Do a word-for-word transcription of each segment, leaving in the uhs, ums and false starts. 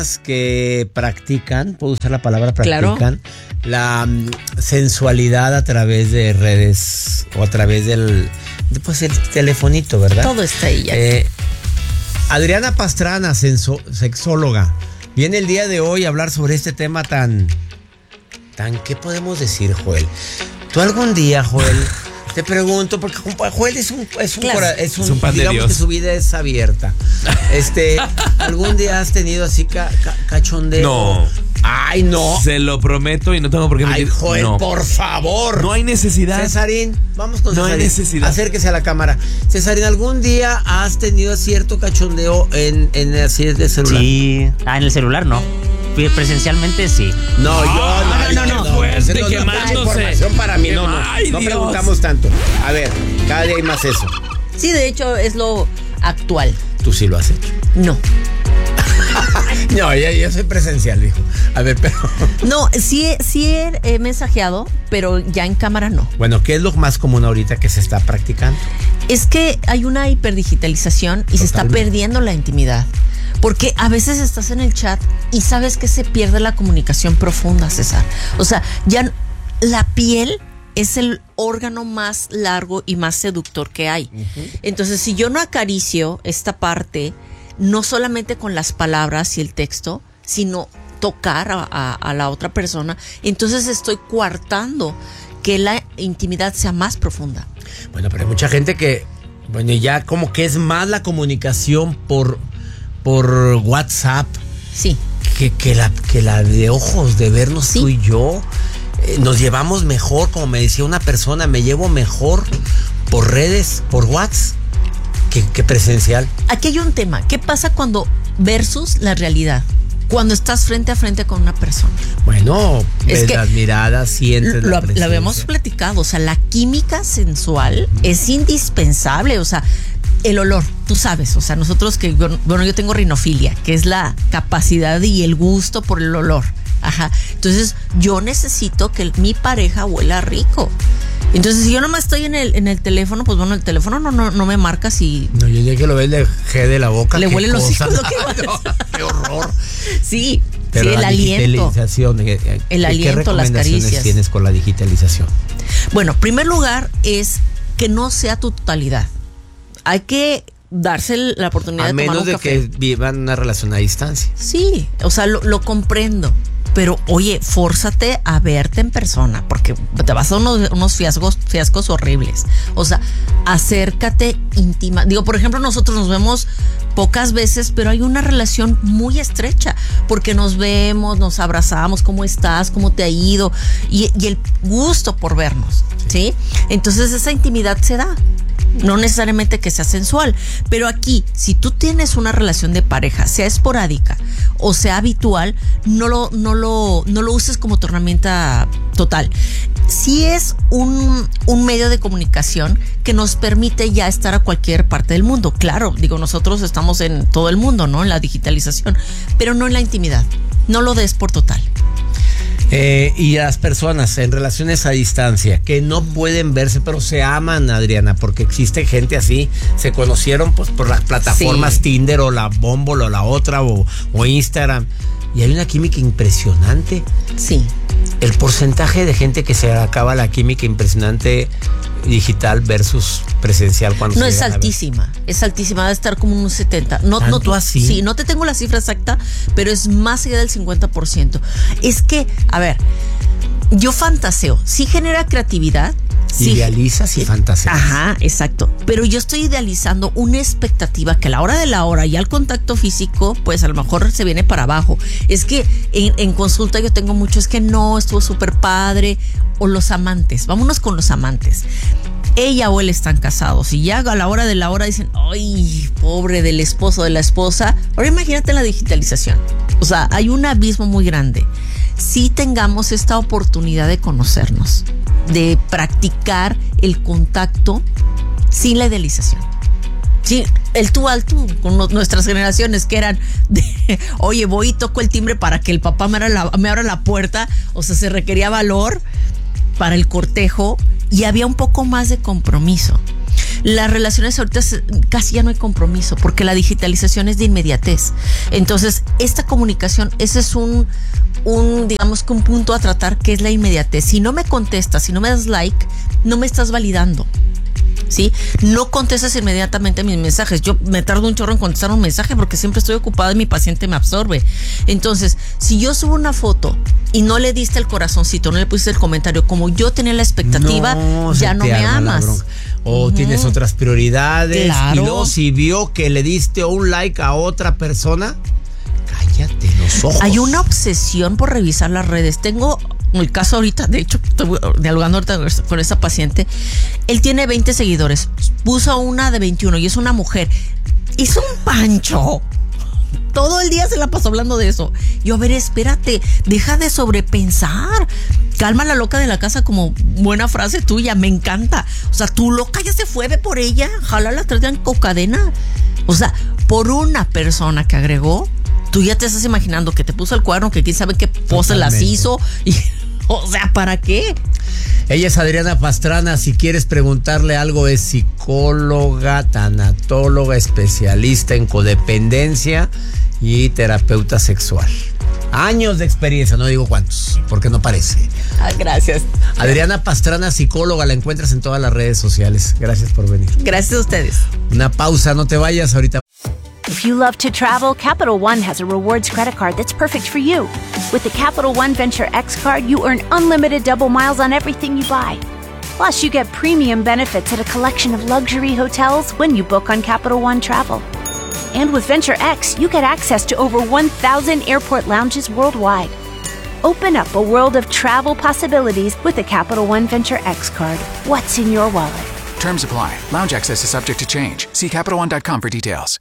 que practican, puedo usar la palabra practican, claro, la um, sensualidad a través de redes o a través del, pues el telefonito, ¿verdad? Todo está ahí ya. Eh, Adriana Pastrana, senso, sexóloga, viene el día de hoy a hablar sobre este tema tan, tan, ¿qué podemos decir, Joel? ¿Tú algún día, Joel, te pregunto, porque Joel es un, es un, claro, cora, es un, es un pan de digamos Dios. que su vida es abierta. Este, ¿algún día has tenido así ca, ca, cachondeo? No. Ay, no. Se lo prometo y no tengo por qué mentir. Ay, Joel, no. por favor. No hay necesidad. Cesarín, vamos con No hay Cesarín. necesidad. Acérquese a la cámara. Cesarín, ¿algún día has tenido cierto cachondeo en, en así de celular? Sí. Ah, en el celular no. Presencialmente sí. No, yo no, no, no, no. Fuerte, no, no, quemándose. no, información para mí, no, no. Ay, no Dios. preguntamos tanto. A ver, cada día hay más eso. Sí, de hecho es lo actual. Tú sí lo has hecho. No. No, ya, ya soy presencial, dijo. A ver, pero... No, sí, sí he, he mensajeado, pero ya en cámara no. Bueno, ¿qué es lo más común ahorita que se está practicando? Es que hay una hiperdigitalización y Totalmente. se está perdiendo la intimidad. Porque a veces estás en el chat y sabes que se pierde la comunicación profunda, César. O sea, ya la piel es el órgano más largo y más seductor que hay. Uh-huh. Entonces, si yo no acaricio esta parte, no solamente con las palabras y el texto, sino tocar a, a, a la otra persona, entonces estoy coartando que la intimidad sea más profunda. Bueno, pero hay mucha gente que, bueno, ya como que es más la comunicación por, por WhatsApp. Sí. Que, que, la, que la de ojos, de vernos sí. tú y yo. Eh, nos llevamos mejor, como me decía una persona, me llevo mejor por redes, por WhatsApp. Que, que presencial. Aquí hay un tema. ¿Qué pasa cuando versus la realidad? Cuando estás frente a frente con una persona. Bueno, es que las miradas, sientes lo, la presencia. Lo habíamos platicado. O sea, la química sensual uh-huh. es indispensable. O sea, el olor, tú sabes. O sea, nosotros que, bueno, yo tengo rinofilia, que es la capacidad y el gusto por el olor. Ajá. Entonces, yo necesito que mi pareja huela rico. Entonces, si yo nomás estoy en el en el teléfono, pues bueno, el teléfono no no, no me marca si... No, yo ya que lo ves le G de la boca. Le huele los hijos. No, ¡qué horror! Sí, pero sí, el la aliento. Digitalización, el aliento, las caricias. ¿Tienes con la digitalización? Bueno, en primer lugar es que no sea tu totalidad. Hay que darse la oportunidad a de tomar un café. A menos de que vivan una relación a distancia. Sí, o sea, lo, lo comprendo. Pero, oye, fórzate a verte en persona, porque te vas a unos, unos fiascos, fiascos horribles. O sea, acércate íntima. Digo, por ejemplo, nosotros nos vemos pocas veces, pero hay una relación muy estrecha, porque nos vemos, nos abrazamos, ¿cómo estás? ¿Cómo te ha ido? Y, y el gusto por vernos, ¿sí? ¿sí? Entonces, esa intimidad se da. No necesariamente que sea sensual, pero aquí, si tú tienes una relación de pareja, sea esporádica o sea habitual, no lo, no lo, no lo uses como tu herramienta total. Sí es un, un medio de comunicación que nos permite ya estar a cualquier parte del mundo. Claro, digo, nosotros estamos en todo el mundo, ¿no? En la digitalización, pero no en la intimidad. No lo des por total. Eh, y las personas en relaciones a distancia que no pueden verse pero se aman, Adriana, porque existe gente así, se conocieron pues por las plataformas sí. Tinder o la Bumble o la otra o, o Instagram y hay una química impresionante. Sí. El porcentaje de gente que se acaba la química impresionante digital versus presencial cuando no se es altísima, es altísima, debe estar como un setenta. No, ¿Tanto no, así? Sí, no te tengo la cifra exacta, pero es más allá del cincuenta por ciento. Es que, a ver, yo fantaseo, sí genera creatividad. Idealizas sí, y fantaseas. Ajá, exacto. Pero yo estoy idealizando una expectativa que a la hora de la hora y al contacto físico, pues a lo mejor se viene para abajo. Es que en, en consulta yo tengo mucho, es que no, estuvo súper padre. O los amantes, vámonos con los amantes. Ella o él están casados y ya a la hora de la hora dicen, ay, pobre del esposo, de la esposa. Ahora imagínate la digitalización. O sea, hay un abismo muy grande. Sí tengamos esta oportunidad de conocernos, de practicar el contacto sin la idealización. Sí, el tú al tú con nuestras generaciones que eran de, oye, voy y toco el timbre para que el papá me abra la, me abra la puerta. O sea, se requería valor para el cortejo y había un poco más de compromiso. las relaciones ahorita se- casi ya no hay compromiso, porque la digitalización es de inmediatez. Entonces, esta comunicación, ese es un, un, digamos que un punto a tratar, que es la inmediatez. Si no me contestas, si no me das like, no me estás validando. ¿Sí? No contestas inmediatamente mis mensajes. Yo me tardo un chorro en contestar un mensaje porque siempre estoy ocupada y mi paciente me absorbe. Entonces, si yo subo una foto y no le diste el corazoncito, no le pusiste el comentario, como yo tenía la expectativa, No, ya se no te me arma la amas. bronca. O tienes otras prioridades. Claro. Y luego si vio que le diste un like a otra persona, cállate los ojos. Hay una obsesión por revisar las redes. Tengo el caso ahorita, de hecho, estoy dialogando ahorita con esa paciente. Él tiene veinte seguidores. Puso una de veintiuno y es una mujer. Hizo un pancho. Todo el día se la pasó hablando de eso. Yo, a ver, espérate, deja de sobrepensar. Calma la loca de la casa, como buena frase tuya, me encanta. O sea, tu loca ya se fue, ve por ella, jala la traen con cadena. O sea, por una persona que agregó, tú ya te estás imaginando que te puso el cuerno, que quién sabe qué pose las Totalmente. hizo. Y, o sea, ¿para qué? Ella es Adriana Pastrana. Si quieres preguntarle algo, es psicóloga, tanatóloga, especialista en codependencia y terapeuta sexual. Años de experiencia, no digo cuántos, porque no parece. Ah, gracias. Adriana Pastrana, psicóloga, la encuentras en todas las redes sociales. Gracias por venir. Gracias a ustedes. Una pausa, no te vayas ahorita. If you love to travel, Capital One has a rewards credit card that's perfect for you. With the Capital One Venture X card, you earn unlimited double miles on everything you buy. Plus, you get premium benefits at a collection of luxury hotels when you book on Capital One Travel. And with Venture X, you get access to over one thousand airport lounges worldwide. Open up a world of travel possibilities with the Capital One Venture X card. What's in your wallet? Terms apply. Lounge access is subject to change. See Capital One dot com for details.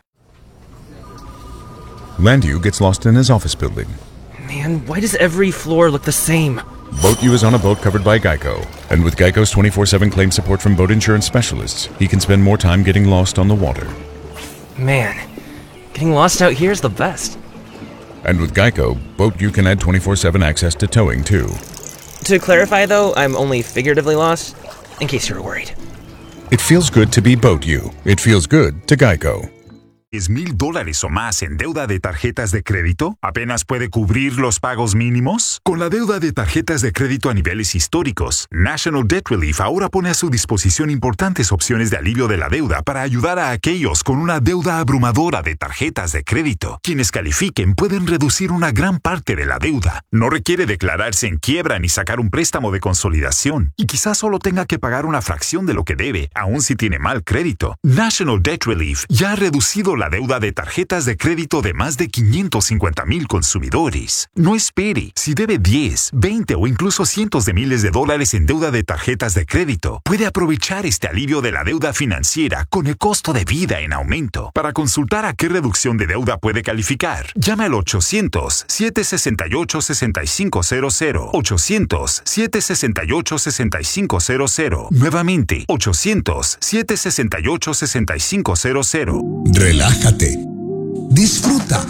Landu gets lost in his office building. Man, why does every floor look the same? BoatU is on a boat covered by Geico. And with Geico's twenty-four seven claim support from boat insurance specialists, he can spend more time getting lost on the water. Man, getting lost out here is the best. And with Geico, BoatU can add twenty-four seven access to towing, too. To clarify, though, I'm only figuratively lost, in case you were worried. It feels good to be BoatU. It feels good to Geico. ¿diez mil dólares o más en deuda de tarjetas de crédito? ¿Apenas puede cubrir los pagos mínimos? Con la deuda de tarjetas de crédito a niveles históricos, National Debt Relief ahora pone a su disposición importantes opciones de alivio de la deuda para ayudar a aquellos con una deuda abrumadora de tarjetas de crédito. Quienes califiquen pueden reducir una gran parte de la deuda. No requiere declararse en quiebra ni sacar un préstamo de consolidación. Y quizás solo tenga que pagar una fracción de lo que debe, aun si tiene mal crédito. National Debt Relief ya ha reducido la deuda de tarjetas de crédito de más de quinientos cincuenta mil consumidores. No espere. Si debe diez, veinte o incluso cientos de miles de dólares en deuda de tarjetas de crédito, puede aprovechar este alivio de la deuda financiera con el costo de vida en aumento. Para consultar a qué reducción de deuda puede calificar, llame al ochocientos, siete seis ocho, seis cinco cero cero. ochocientos, siete seis ocho, seis cinco cero cero. Nuevamente, ochocientos, siete seis ocho, seis cinco cero cero. Relájate, disfruta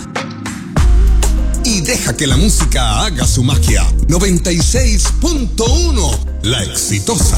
y deja que la música haga su magia. noventa y seis punto uno, La Exitosa.